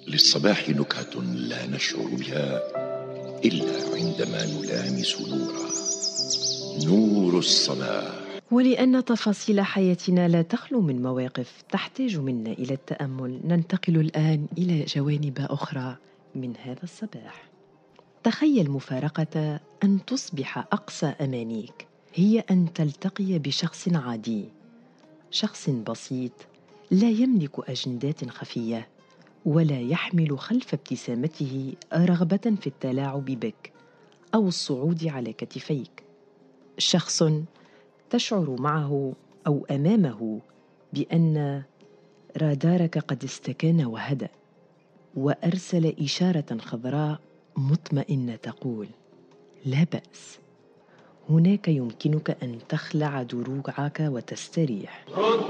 للصباح نكهة لا نشعر بها إلا عندما نلامس نورا، نور الصباح. ولأن تفاصيل حياتنا لا تخلو من مواقف تحتاج منا إلى التأمل، ننتقل الآن إلى جوانب أخرى من هذا الصباح. تخيل مفارقة أن تصبح أقصى أمانيك هي أن تلتقي بشخص عادي، شخص بسيط لا يملك أجندات خفية ولا يحمل خلف ابتسامته رغبة في التلاعب بك أو الصعود على كتفيك، شخص تشعر معه أو أمامه بأن رادارك قد استكان وهدأ، وأرسل إشارة خضراء مطمئنة تقول: لا بأس، هناك يمكنك أن تخلع دروعك وتستريح.